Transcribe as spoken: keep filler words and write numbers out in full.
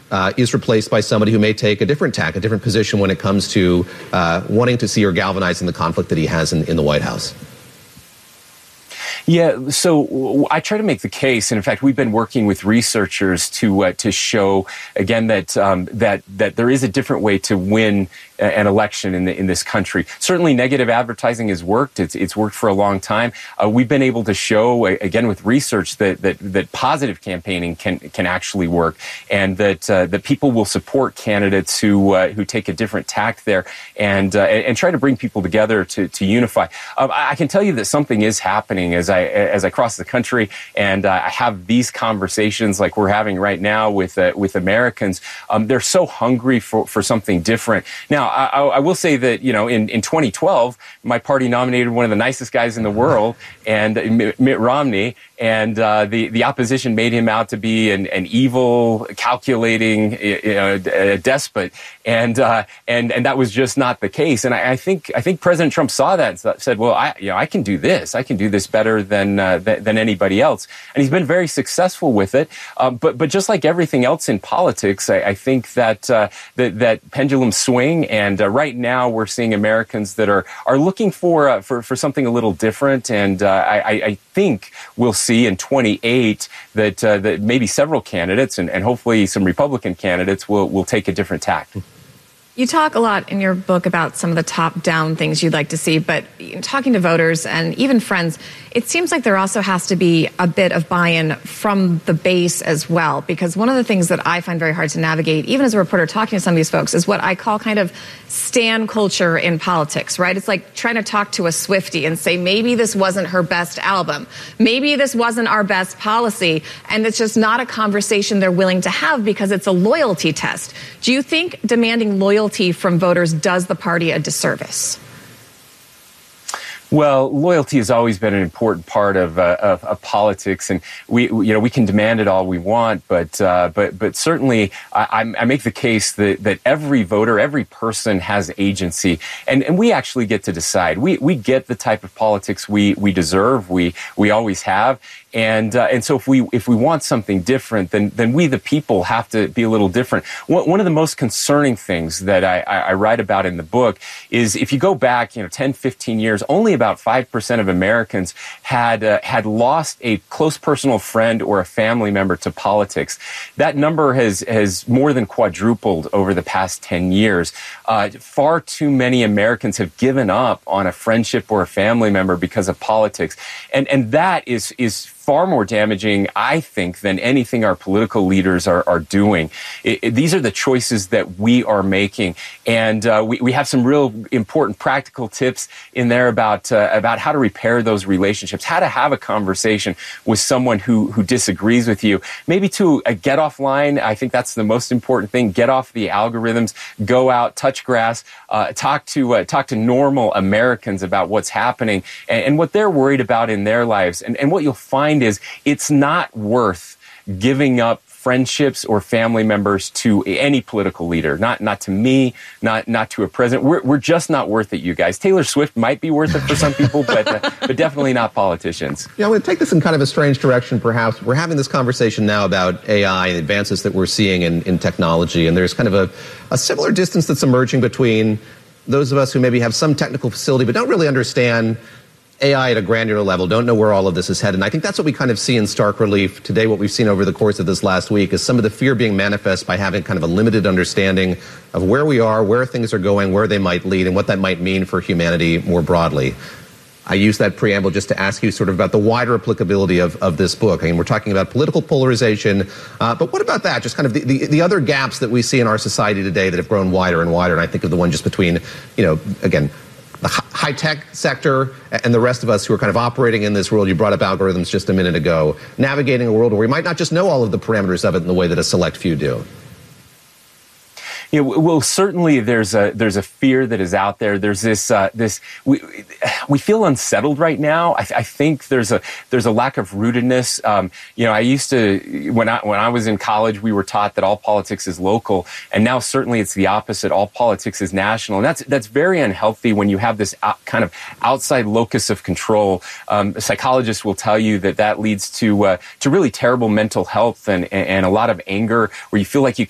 uh, is replaced by somebody who may take a different tack, a different position when it comes to uh, wanting to see or galvanizing the conflict that he has in, in the White House? Yeah, so I try to make the case, and in fact, we've been working with researchers to uh, to show again that um, that that there is a different way to win an election in the, in this country. Certainly, negative advertising has worked. It's it's worked for a long time. Uh, we've been able to show again with research that that that positive campaigning can can actually work, and that uh, that people will support candidates who uh, who take a different tack there, and uh, and try to bring people together to to unify. Uh, I can tell you that something is happening as I as I cross the country, and uh, I have these conversations like we're having right now with uh, with Americans. Um, they're so hungry for for something different. Now, I, I will say that, you know, in, in twenty twelve, my party nominated one of the nicest guys in the world, and uh, Mitt Romney, and uh, the, the opposition made him out to be an, an evil, calculating you know, a despot, and uh, and and that was just not the case. And I, I think I think President Trump saw that and said, well, I you know I can do this. I can do this better than uh, th- than anybody else, and he's been very successful with it. Um, but but just like everything else in politics, I, I think that uh, that that pendulum swing. And uh, right now, we're seeing Americans that are are looking for uh, for for something a little different. And uh, I, I think we'll see in twenty-eight that uh, that maybe several candidates and, and hopefully some Republican candidates will will take a different tack. You talk a lot in your book about some of the top-down things you'd like to see, but talking to voters and even friends, it seems like there also has to be a bit of buy-in from the base as well, because one of the things that I find very hard to navigate, even as a reporter talking to some of these folks, is what I call kind of stan culture in politics, right? It's like trying to talk to a Swiftie and say, maybe this wasn't her best album, maybe this wasn't our best policy, and it's just not a conversation they're willing to have because it's a loyalty test. Do you think demanding loyalty from voters does the party a disservice? Well, loyalty has always been an important part of, uh, of, of politics, and we, you know, we can demand it all we want, but, uh, but, but certainly, I, I make the case that, that every voter, every person has agency, and, and we actually get to decide. We, we get the type of politics we, we deserve. We, we always have. And uh, and so if we if we want something different, then then we the people have to be a little different. One, one of the most concerning things that I, I, I write about in the book is if you go back, you know, ten, fifteen years, only about five percent of Americans had uh, had lost a close personal friend or a family member to politics. That number has has more than quadrupled over the past ten years. Uh, far too many Americans have given up on a friendship or a family member because of politics, and and that is is. far more damaging, I think, than anything our political leaders are, are doing. It, it, these are the choices that we are making, and uh, we, we have some real important practical tips in there about uh, about how to repair those relationships, how to have a conversation with someone who who disagrees with you. Maybe to a get off line. I think that's the most important thing. Get off the algorithms. Go out, touch grass, uh, talk to uh, talk to normal Americans about what's happening and, and what they're worried about in their lives. And, and what you'll find is it's not worth giving up friendships or family members to any political leader. Not not to me, not not to a president. We're we're just not worth it, you guys. Taylor Swift might be worth it for some people, but uh, but definitely not politicians. Yeah, I'm going to take this in kind of a strange direction, perhaps. We're having this conversation now about A I and advances that we're seeing in, in technology, and there's kind of a, a similar distance that's emerging between those of us who maybe have some technical facility but don't really understand A I at a granular level, don't know where all of this is headed. And I think that's what we kind of see in stark relief today. What we've seen over the course of this last week is some of the fear being manifest by having kind of a limited understanding of where we are, where things are going, where they might lead, and what that might mean for humanity more broadly. I use that preamble just to ask you sort of about the wider applicability of, of this book. I mean, we're talking about political polarization, uh, but what about that? Just kind of the, the, the other gaps that we see in our society today that have grown wider and wider. And I think of the one just between, you know, again, the high-tech sector and the rest of us who are kind of operating in this world. You brought up algorithms just a minute ago, navigating a world where we might not just know all of the parameters of it in the way that a select few do. Yeah, well, certainly there's a there's a fear that is out there. There's this uh, this we we feel unsettled right now. I, I think there's a there's a lack of rootedness. Um, you know, I used to when I when I was in college, we were taught that all politics is local, and now certainly it's the opposite. All politics is national, and that's that's very unhealthy when you have this out, kind of outside locus of control. Um, psychologists will tell you that that leads to uh, to really terrible mental health and and a lot of anger, where you feel like you